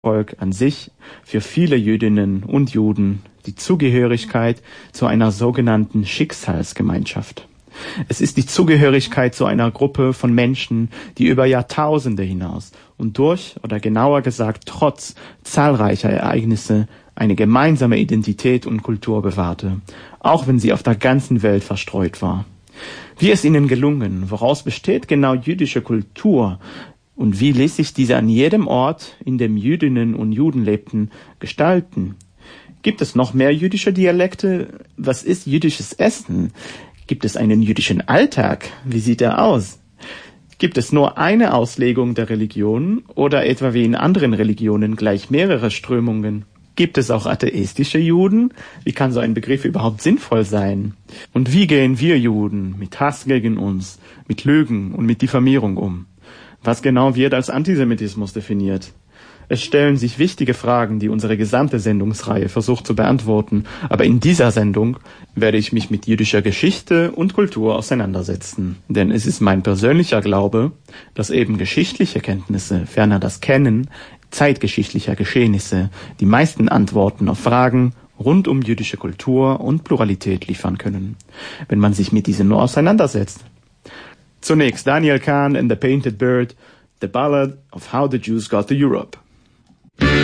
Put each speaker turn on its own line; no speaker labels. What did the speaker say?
Volk an sich für viele Jüdinnen und Juden die Zugehörigkeit zu einer sogenannten Schicksalsgemeinschaft. Es ist die Zugehörigkeit zu einer Gruppe von Menschen, die über Jahrtausende hinaus und durch, oder genauer gesagt trotz zahlreicher Ereignisse eine gemeinsame Identität und Kultur bewahrte, auch wenn sie auf der ganzen Welt verstreut war. Wie ist ihnen gelungen? Woraus besteht genau jüdische Kultur? Und wie ließ sich diese an jedem Ort, in dem Jüdinnen und Juden lebten, gestalten? Gibt es noch mehr jüdische Dialekte? Was ist jüdisches Essen? Gibt es einen jüdischen Alltag? Wie sieht er aus? Gibt es nur eine Auslegung der Religion oder etwa wie in anderen Religionen gleich mehrere Strömungen? Gibt es auch atheistische Juden? Wie kann so ein Begriff überhaupt sinnvoll sein? Und wie gehen wir Juden mit Hass gegen uns, mit Lügen und mit Diffamierung um? Was genau wird als Antisemitismus definiert? Es stellen sich wichtige Fragen, die unsere gesamte Sendungsreihe versucht zu beantworten. Aber in dieser Sendung werde ich mich mit jüdischer Geschichte und Kultur auseinandersetzen. Denn es ist mein persönlicher Glaube, dass eben geschichtliche Kenntnisse, ferner das Kennen zeitgeschichtlicher Geschehnisse, die meisten Antworten auf Fragen rund um jüdische Kultur und Pluralität liefern können, wenn man sich mit diesen nur auseinandersetzt. Zunächst Daniel Kahn and the Painted Bird, The Ballad of How the Jews Got to Europe.